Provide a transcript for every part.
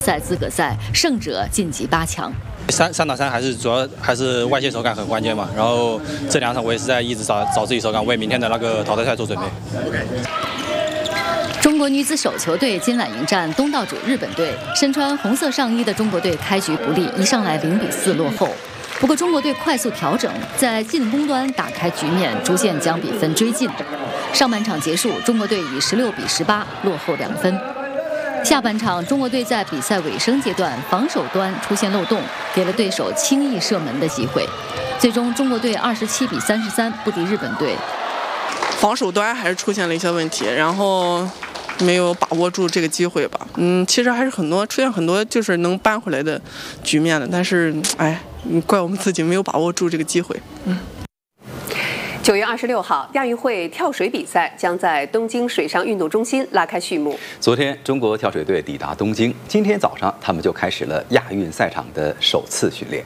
赛资格赛，胜者晋级8强。 3打3主要还是外线手感很关键嘛。然后这2场我也是在一直找自己手感，为明天的那个淘汰赛做准备。 中国女子手球队今晚迎战东道主日本队，身穿红色上衣的中国队开局不利，一上来0比4落后。不过中国队快速调整，在进攻端打开局面，逐渐将比分追近。上半场结束，中国队以16比18落后2分。下半场，中国队在比赛尾声阶段防守端出现漏洞，给了对手轻易射门的机会。最终，中国队27比33不敌日本队。 防守端还是出现了一些问题，然后没有把握住这个机会吧。其实还是出现很多就是能扳回来的局面的，但是怪我们自己没有把握住这个机会。 9月26号，亚运会跳水比赛将在东京水上运动中心拉开序幕。 昨天，中国跳水队抵达东京，今天早上他们就开始了亚运赛场的首次训练。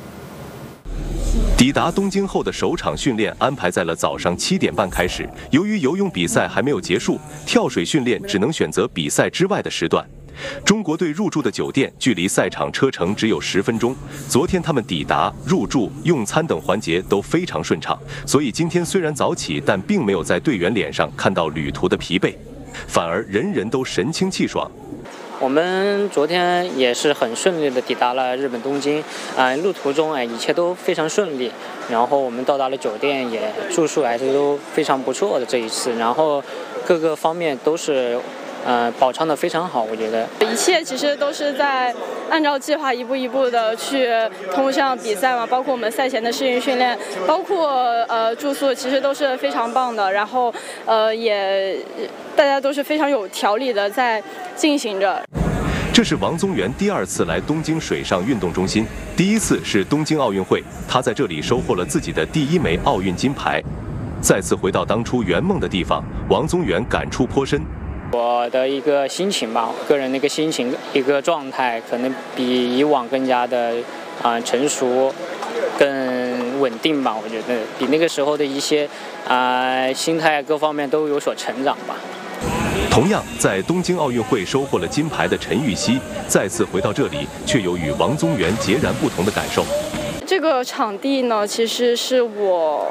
抵达东京后的首场训练安排在了早上7点半开始。由于游泳比赛还没有结束，跳水训练只能选择比赛之外的时段。中国队入住的酒店距离赛场车程只有10分钟。昨天他们抵达、入住、用餐等环节都非常顺畅，所以今天虽然早起，但并没有在队员脸上看到旅途的疲惫，反而人人都神清气爽。 我们昨天也是很顺利的抵达了日本东京，路途中一切都非常顺利。然后我们到达了酒店，也住宿还是都非常不错的这一次。然后各个方面都是保障的非常好，我觉得一切其实都是在按照计划一步一步的去通向比赛嘛，包括我们赛前的适应训练，包括住宿，其实都是非常棒的。然后也大家都是非常有条理的在进行着。 这是王宗源第2次来东京水上运动中心，第1次是东京奥运会，他在这里收获了自己的第1枚奥运金牌。再次回到当初圆梦的地方，王宗源感触颇深。 我的一个心情吧，个人的一个心情、一个状态，可能比以往更加的成熟、更稳定吧。我觉得比那个时候的一些心态各方面都有所成长吧。 同样在东京奥运会收获了金牌的陈芋汐，再次回到这里，却有与王宗源截然不同的感受。 这个场地呢，其实是我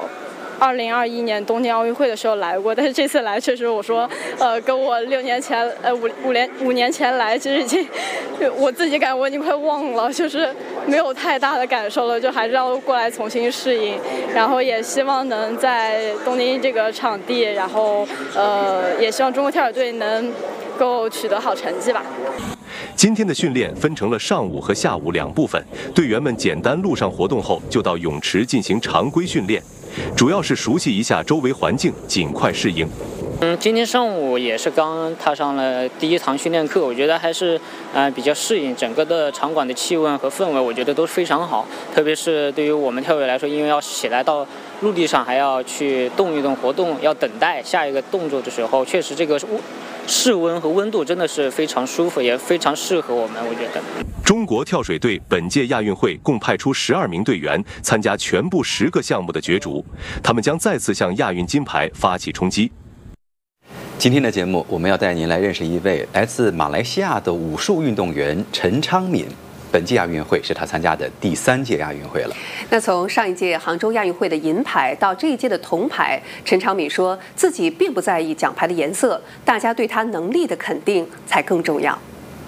2021年东京奥运会的时候来过，但是这次来确实，我说，跟我5年前来，其实已经我自己感觉我已经快忘了，就是没有太大的感受了，就还是要过来重新适应，然后也希望能在东京这个场地，然后也希望中国跳水队能够取得好成绩吧。 今天的训练分成了上午和下午2部分，队员们简单路上活动后，就到泳池进行常规训练。主要是熟悉一下周围环境，尽快适应。 今天上午也是刚踏上了第1堂训练课，我觉得还是比较适应整个的场馆的气温和氛围，我觉得都是非常好。特别是对于我们跳水来说，因为要起来到陆地上还要去动一动活动，要等待下一个动作的时候，确实这个室温和温度真的是非常舒服，也非常适合我们，我觉得。 中国跳水队本届亚运会共派出12名队员参加全部10个项目的角逐，他们将再次向亚运金牌发起冲击。 今天的节目，我们要带您来认识一位来自马来西亚的武术运动员陈昌敏。本届亚运会是他参加的第3届亚运会了。 那从上一届杭州亚运会的银牌到这一届的铜牌，陈昌敏说自己并不在意奖牌的颜色，大家对他能力的肯定才更重要。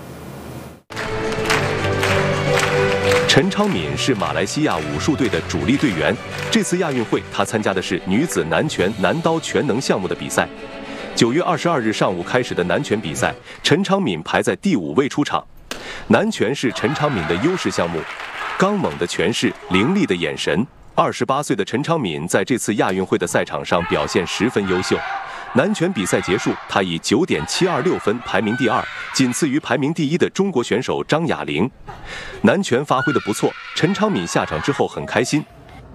陈昌敏是马来西亚武术队的主力队员，这次亚运会他参加的是女子男拳男刀全能项目的比赛。9月22日上午开始的男拳比赛，陈昌敏排在第5位出场。男拳是陈昌敏的优势项目，刚猛的拳势，凌厉的眼神。28岁的陈昌敏在这次亚运会的赛场上表现十分优秀。男拳比赛结束，他以9.726分排名第2，仅次于排名第1的中国选手张雅玲。男拳发挥得不错，陈昌敏下场之后很开心。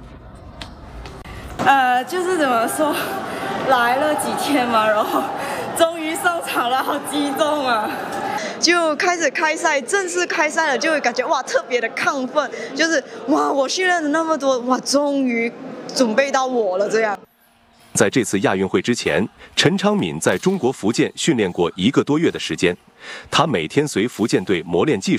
就是怎么说，来了几天嘛，然后终于上场了，好激动啊！就开始开赛，正式开赛了，就会感觉哇，特别的亢奋，就是哇，我训练了那么多，哇，终于准备到我了这样。 在这次亚运会之前，陈昌敏在中国福建训练过1个多月的时间。 他每天随福建队磨练技术。